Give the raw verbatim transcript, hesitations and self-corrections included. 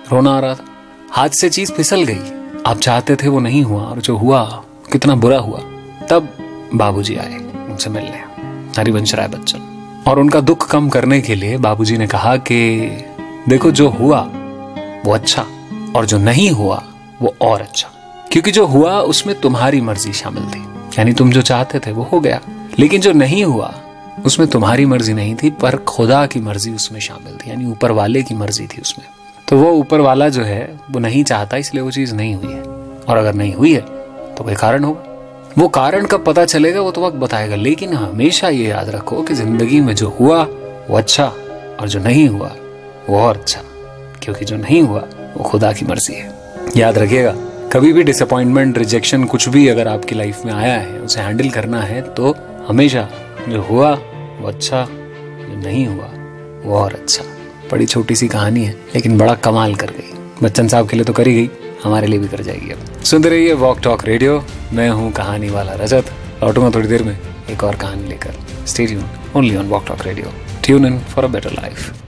रोना आ रहा था, हाथ से चीज फिसल गई, आप चाहते थे वो नहीं हुआ और जो हुआ कितना बुरा हुआ। तब बाबूजी आए उनसे मिलने, हरिवंश राय बच्चन, और उनका दुख कम करने के लिए बाबूजी ने कहा कि देखो जो हुआ वो अच्छा और जो नहीं हुआ वो और अच्छा, क्योंकि जो हुआ उसमें तुम्हारी मर्जी शामिल थी, यानी तुम जो चाहते थे वो हो गया, लेकिन जो नहीं हुआ उसमें तुम्हारी मर्जी नहीं थी पर खुदा की मर्जी उसमें शामिल थी, यानी ऊपर वाले की मर्जी थी उसमें। तो वो ऊपर वाला जो है वो नहीं चाहता, इसलिए वो चीज नहीं हुई है, और अगर नहीं हुई है तो कोई कारण होगा। वो कारण कब पता चलेगा वो तो वक्त बताएगा, लेकिन हमेशा ये याद रखो कि जिंदगी में जो हुआ वो अच्छा और जो नहीं हुआ वो और अच्छा, क्योंकि जो नहीं हुआ वो खुदा की मर्जी है। याद रखिएगा, कभी भी डिसअपॉइंटमेंट, रिजेक्शन, कुछ भी अगर आपकी लाइफ में आया है उसे हैंडल करना है तो हमेशा जो हुआ वो अच्छा, जो नहीं हुआ वो और अच्छा। बड़ी छोटी सी कहानी है लेकिन बड़ा कमाल कर गई। बच्चन साहब के लिए तो करी गई, हमारे लिए भी कर जाएगी। अब सुनते रहिए वॉक टॉक रेडियो। मैं हूँ कहानी वाला रजत, लौटूंगा थोड़ी देर में एक और कहानी लेकर। Stay tuned only on walk talk radio. Tune in for a better life.